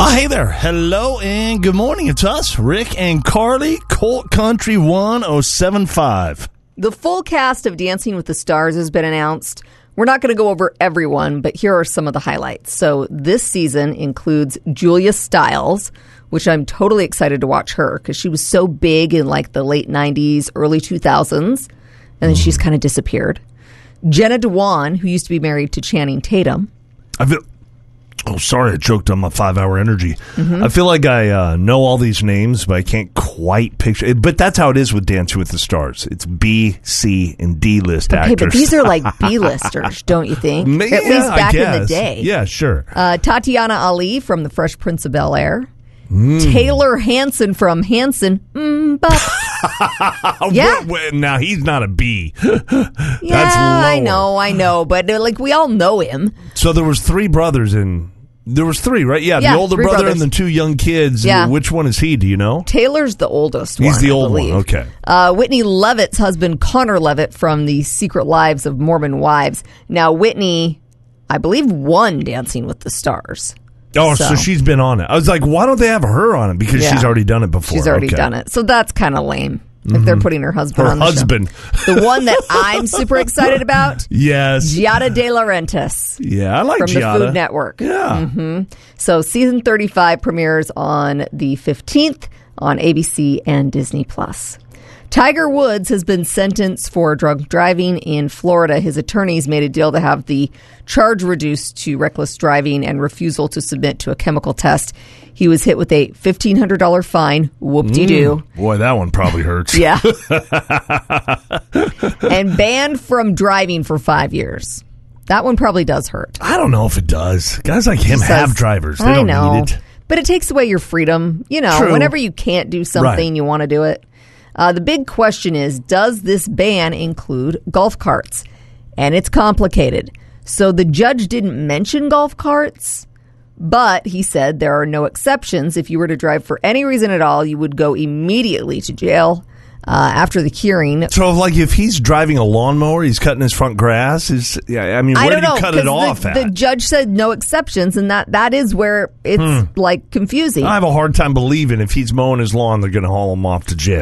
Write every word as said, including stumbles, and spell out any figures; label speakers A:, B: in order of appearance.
A: Oh, hey there. Hello and good morning. It's us, Rick and Carly, Colt Country one oh seven point five.
B: The full cast of Dancing with the Stars has been announced. We're not going to go over everyone, but here are some of the highlights. So this season includes Julia Stiles, which I'm totally excited to watch her because she was so big in like the late nineties, early two thousands, and then she's kind of disappeared. Jenna Dewan, who used to be married to Channing Tatum.
A: I feel... Oh, sorry, I choked on my five-hour energy. Mm-hmm. I feel like I uh, know all these names, but I can't quite picture it. But that's how it is with Dancing with the Stars. It's B, C, and D-list
B: okay,
A: actors.
B: But these are like B-listers, don't you think?
A: Yeah,
B: At least back in the day.
A: Yeah, sure.
B: Uh, Tatiana Ali from The Fresh Prince of Bel-Air.
A: Mm.
B: Taylor Hanson from Hanson. Mm, yeah.
A: Wait, wait, now, he's not a B.
B: Yeah,
A: That's
B: I know, I know. But uh, like we all know him.
A: So there was three brothers in... There was three, right? Yeah,
B: yeah
A: the older brother
B: brothers.
A: and the two young kids.
B: Yeah.
A: Which one is he? Do you know?
B: Taylor's the oldest one.
A: He's the old
B: I believe.
A: one, okay.
B: Uh, Whitney Levitt's husband, Connor Levitt, from The Secret Lives of Mormon Wives. Now, Whitney, I believe, won Dancing with the Stars.
A: Oh, so, so she's been on it. I was like, why don't they have her on it? Because
B: yeah.
A: she's already done it before.
B: She's already
A: okay.
B: done it. So that's kind of lame. Like
A: Mm-hmm.
B: they're putting her husband
A: her
B: on the
A: husband.
B: show. The one that I'm super excited about.
A: Yes.
B: Giada De Laurentiis.
A: Yeah, I like
B: from
A: Giada.
B: the Food Network.
A: Yeah.
B: Mm-hmm. So season thirty-five premieres on the fifteenth on A B C and Disney Plus. Tiger Woods has been sentenced for drunk driving in Florida. His attorneys made a deal to have the charge reduced to reckless driving and refusal to submit to a chemical test. He was hit with a fifteen hundred dollars fine. Whoop-de-doo.
A: Mm, boy, that one probably hurts.
B: Yeah. And banned from driving for five years. That one probably does hurt.
A: I don't know if it does. Guys like him
B: Says,
A: have drivers. They
B: I
A: don't
B: know,
A: need it.
B: But it takes away your freedom. You know,
A: True.
B: Whenever you can't do something,
A: Right.
B: you want to do it. Uh, the big question is, does this ban include golf carts? And it's complicated. So the judge didn't mention golf carts, but he said there are no exceptions. If you were to drive for any reason at all, you would go immediately to jail. Uh, after the hearing.
A: So, like, if he's driving a lawnmower, he's cutting his front grass. Is yeah? I mean, where
B: I don't
A: do you
B: know,
A: cut it
B: 'cause
A: off
B: the,
A: at?
B: the judge said no exceptions, and that, that is where it's,
A: Hmm.
B: like, confusing.
A: I have a hard time believing if he's mowing his lawn, they're going to haul him off to jail.